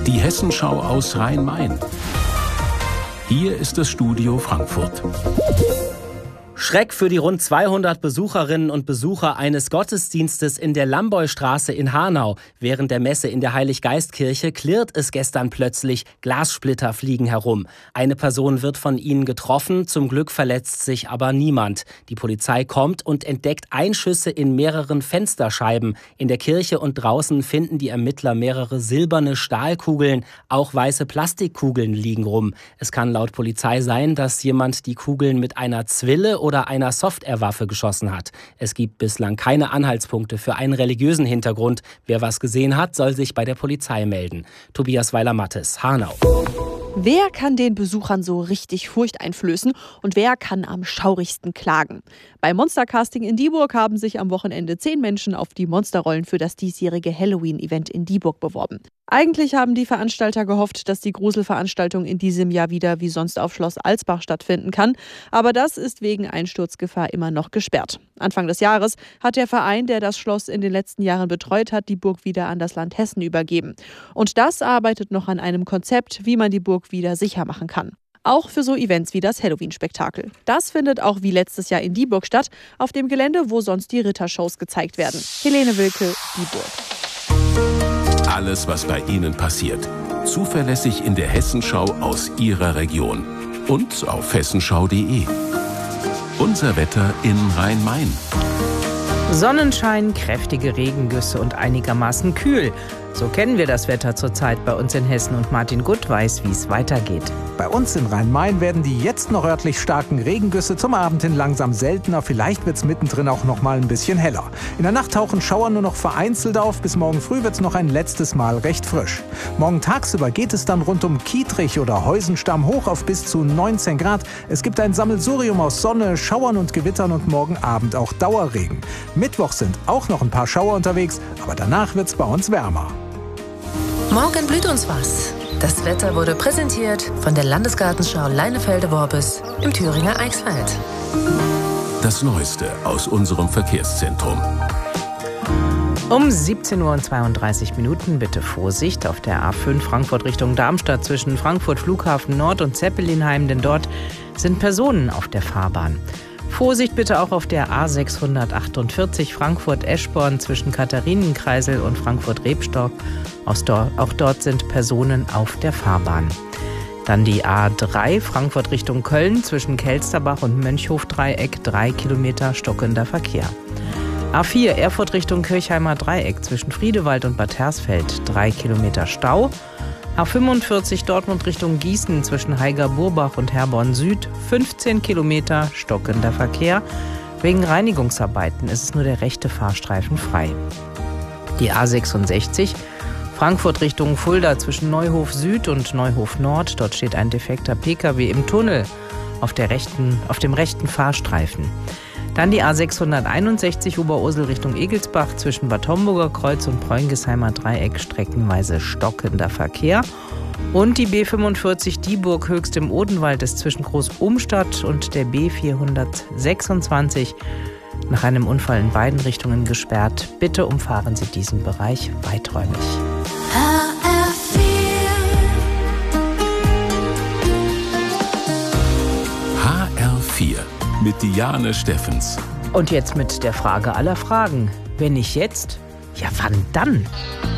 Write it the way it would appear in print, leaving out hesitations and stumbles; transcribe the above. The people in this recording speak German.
Die Hessenschau aus Rhein-Main. Hier ist das Studio Frankfurt. Schreck für die rund 200 Besucherinnen und Besucher eines Gottesdienstes in der Lamboystraße in Hanau. Während der Messe in der Heiliggeistkirche klirrt es gestern plötzlich, Glassplitter fliegen herum. Eine Person wird von ihnen getroffen, zum Glück verletzt sich aber niemand. Die Polizei kommt und entdeckt Einschüsse in mehreren Fensterscheiben. In der Kirche und draußen finden die Ermittler mehrere silberne Stahlkugeln, auch weiße Plastikkugeln liegen rum. Es kann laut Polizei sein, dass jemand die Kugeln mit einer Zwille oder einer Softair-Waffe geschossen hat. Es gibt bislang keine Anhaltspunkte für einen religiösen Hintergrund. Wer was gesehen hat, soll sich bei der Polizei melden. Tobias Weiler-Mattes, Hanau. Wer kann den Besuchern so richtig Furcht einflößen und wer kann am schaurigsten klagen? Beim Monstercasting in Dieburg haben sich am Wochenende 10 Menschen auf die Monsterrollen für das diesjährige Halloween-Event in Dieburg beworben. Eigentlich haben die Veranstalter gehofft, dass die Gruselveranstaltung in diesem Jahr wieder wie sonst auf Schloss Alsbach stattfinden kann. Aber das ist wegen Einsturzgefahr immer noch gesperrt. Anfang des Jahres hat der Verein, der das Schloss in den letzten Jahren betreut hat, die Burg wieder an das Land Hessen übergeben. Und das arbeitet noch an einem Konzept, wie man die Burg wieder sicher machen kann. Auch für so Events wie das Halloween-Spektakel. Das findet auch wie letztes Jahr in Dieburg statt, auf dem Gelände, wo sonst die Rittershows gezeigt werden. Helene Wilke, Dieburg. Alles, was bei Ihnen passiert. Zuverlässig in der Hessenschau aus Ihrer Region. Und auf hessenschau.de. Unser Wetter in Rhein-Main. Sonnenschein, kräftige Regengüsse und einigermaßen kühl. So kennen wir das Wetter zurzeit bei uns in Hessen und Martin Gutt weiß, wie es weitergeht. Bei uns in Rhein-Main werden die jetzt noch örtlich starken Regengüsse zum Abend hin langsam seltener. Vielleicht wird es mittendrin auch noch mal ein bisschen heller. In der Nacht tauchen Schauer nur noch vereinzelt auf. Bis morgen früh wird es noch ein letztes Mal recht frisch. Morgen tagsüber geht es dann rund um Kietrich oder Heusenstamm hoch auf bis zu 19 Grad. Es gibt ein Sammelsurium aus Sonne, Schauern und Gewittern und morgen Abend auch Dauerregen. Mittwoch sind auch noch ein paar Schauer unterwegs, aber danach wird es bei uns wärmer. Morgen blüht uns was. Das Wetter wurde präsentiert von der Landesgartenschau Leinefelde-Worbis im Thüringer Eichsfeld. Das Neueste aus unserem Verkehrszentrum. Um 17:32 Uhr bitte Vorsicht auf der A5 Frankfurt Richtung Darmstadt zwischen Frankfurt Flughafen Nord und Zeppelinheim, denn dort sind Personen auf der Fahrbahn. Vorsicht bitte auch auf der A648 Frankfurt-Eschborn zwischen Katharinenkreisel und Frankfurt-Rebstock. Auch dort sind Personen auf der Fahrbahn. Dann die A3 Frankfurt Richtung Köln zwischen Kelsterbach und Mönchhof-Dreieck, 3 Kilometer stockender Verkehr. A4 Erfurt Richtung Kirchheimer Dreieck zwischen Friedewald und Bad Hersfeld, 3 Kilometer Stau. A45 Dortmund Richtung Gießen zwischen Haiger-Burbach und Herborn Süd, 15 Kilometer stockender Verkehr. Wegen Reinigungsarbeiten ist es nur der rechte Fahrstreifen frei. Die A66 Frankfurt Richtung Fulda zwischen Neuhof Süd und Neuhof Nord. Dort steht ein defekter Pkw im Tunnel auf dem rechten Fahrstreifen. Dann die A661 Oberursel Richtung Egelsbach zwischen Bad Homburger Kreuz und Preungesheimer Dreieck, streckenweise stockender Verkehr. Und die B45 Dieburg Höchst im Odenwald ist zwischen Groß-Umstadt und der B426 nach einem Unfall in beiden Richtungen gesperrt. Bitte umfahren Sie diesen Bereich weiträumig. HR4 mit Diane Steffens. Und jetzt mit der Frage aller Fragen. Wenn nicht jetzt, ja wann dann?